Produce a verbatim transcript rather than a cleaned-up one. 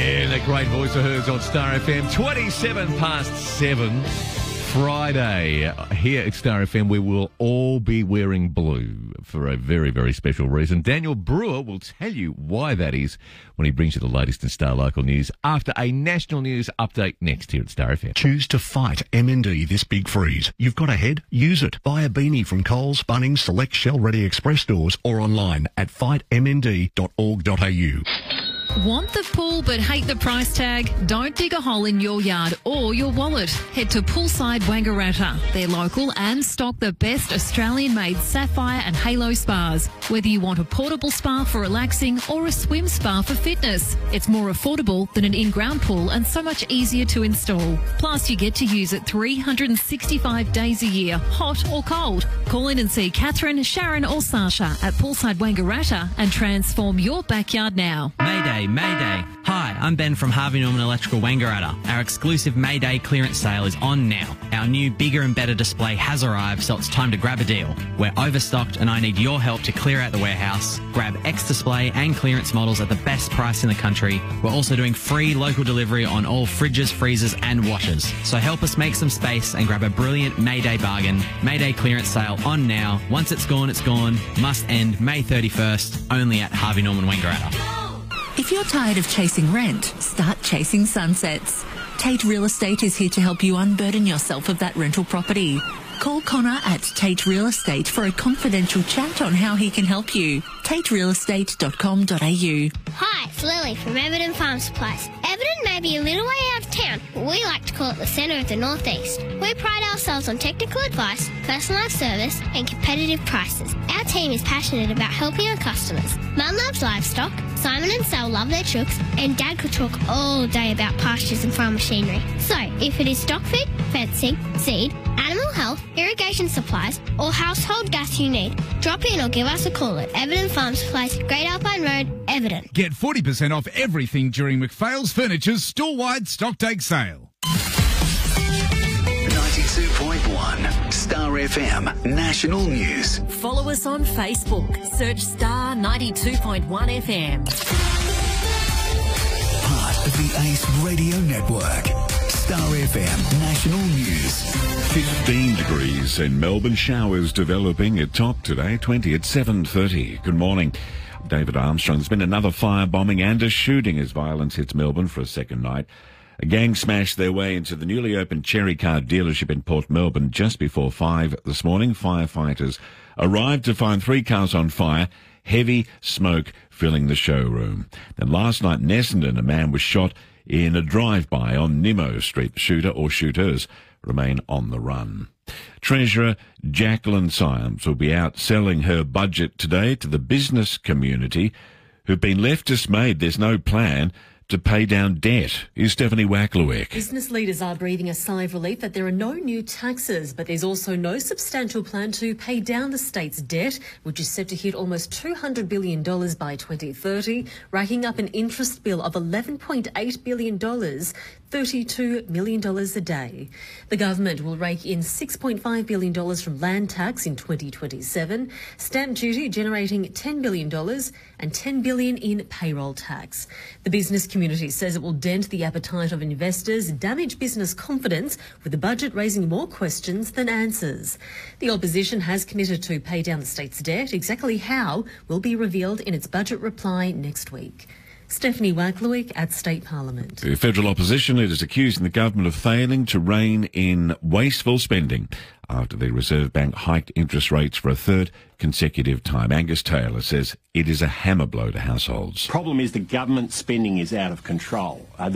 Yeah, that great voice of hers on Star F M. twenty-seven past seven, Friday. Here at Star F M, we will all be wearing blue for a very, very special reason. Daniel Brewer will tell you why that is when he brings you the latest in Star Local News after a national news update next here at Star F M. Choose to fight M N D this big freeze. You've got a head? Use it. Buy a beanie from Coles, Bunnings, select Shell Ready Express stores or online at fight m n d dot org dot a u. Want the pool but hate the price tag? Don't dig a hole in your yard or your wallet. Head to Poolside Wangaratta. They're local and stock the best Australian-made Sapphire and Halo spas. Whether you want a portable spa for relaxing or a swim spa for fitness, it's more affordable than an in-ground pool and so much easier to install. Plus, you get to use it three hundred sixty-five days a year, hot or cold. Call in and see Catherine, Sharon or Sasha at Poolside Wangaratta and transform your backyard now. Mayday, Mayday. Hi, I'm Ben from Harvey Norman Electrical Wangaratta. Our exclusive Mayday clearance sale is on now. Our new bigger and better display has arrived, so it's time to grab a deal. We're overstocked and I need your help to clear out the warehouse. Grab X display and clearance models at the best price in the country. We're also doing free local delivery on all fridges, freezers and washers. So help us make some space and grab a brilliant Mayday bargain. Mayday clearance sale on now. Once it's gone, it's gone. Must end May thirty-first, only at Harvey Norman Wangaratta. If you're tired of chasing rent, start chasing sunsets. Tate Real Estate is here to help you unburden yourself of that rental property. Call Connor at Tate Real Estate for a confidential chat on how he can help you. tate real estate dot com dot a u. Hi, it's Lily from Everton Farm Supplies. Everton may be a little way out of town, but we like to call it the centre of the northeast. We pride ourselves on technical advice, personalised service and competitive prices. Our team is passionate about helping our customers. Mum loves livestock, Simon and Sal love their chooks, and Dad could talk all day about pastures and farm machinery. So, if it is stock feed, fencing, seed, animal health, irrigation supplies, or household gas you need, drop in or give us a call at Everton Farm Supplies, Great Alpine Road, Everton. Get forty percent off everything during McPhail's Furniture's store-wide stocktake sale. ninety-two point one Star F M National News. Follow us on Facebook. Search Star ninety-two point one F M. Part of the Ace Radio Network. Star F M National News. fifteen degrees in Melbourne. Showers developing at top today, twenty at seven thirty. Good morning. I'm David Armstrong. There's been another firebombing and a shooting as violence hits Melbourne for a second night. A gang smashed their way into the newly opened Cherry car dealership in Port Melbourne just before five this morning. Firefighters arrived to find three cars on fire, heavy smoke filling the showroom. Then last night in Essendon, a man was shot in a drive-by on Nimmo Street. The shooter or shooters remain on the run. Treasurer Jacqueline Symes will be out selling her budget today to the business community who've been left dismayed there's no plan to pay down debt. Here's Stephanie Wacklewick. Business leaders are breathing a sigh of relief that there are no new taxes, but there's also no substantial plan to pay down the state's debt, which is set to hit almost two hundred billion dollars by twenty thirty, racking up an interest bill of eleven point eight billion dollars, thirty-two million dollars a day. The government will rake in six point five billion dollars from land tax in twenty twenty-seven, stamp duty generating ten billion dollars and ten billion dollars in payroll tax. The business community says it will dent the appetite of investors, damage business confidence, with the budget raising more questions than answers. The opposition has committed to pay down the state's debt. Exactly how will be revealed in its budget reply next week. Stephanie Wacklewick at State Parliament. The federal opposition leaders accusing the government of failing to rein in wasteful spending after the Reserve Bank hiked interest rates for a third consecutive time. Angus Taylor says it is a hammer blow to households. The problem is the government spending is out of control. Uh,